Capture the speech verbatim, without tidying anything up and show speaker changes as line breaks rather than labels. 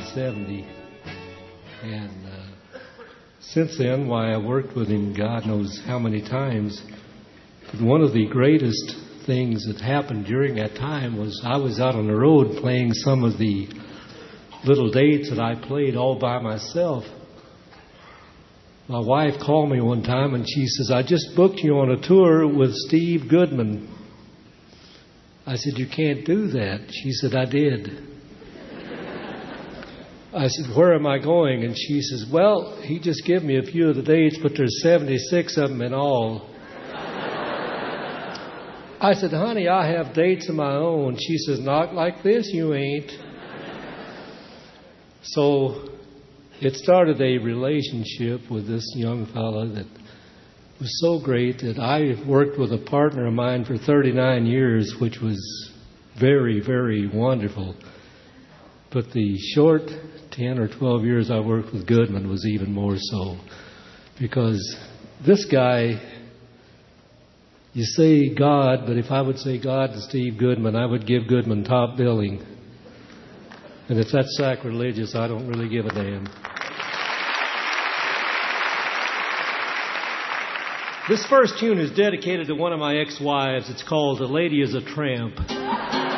seventy. And uh, since then, why I worked with him God knows how many times. But one of the greatest things that happened during that time was I was out on the road playing some of the little dates that I played all by myself. My wife called me one time and she says, I just booked you on a tour with Steve Goodman. I said, you can't do that. She said, I did. I said, where am I going? And she says, well, he just gave me a few of the dates, but there's seventy-six of them in all. I said, honey, I have dates of my own. She says, not like this, you ain't. So it started a relationship with this young fella that was so great that I worked with a partner of mine for thirty-nine years, which was very, very wonderful. But the short ten or twelve years I worked with Goodman was even more so, because this guy, you say God, but if I would say God to Steve Goodman, I would give Goodman top billing. And if that's sacrilegious, I don't really give a damn. This first tune is dedicated to one of my ex-wives. It's called "A Lady is a Tramp."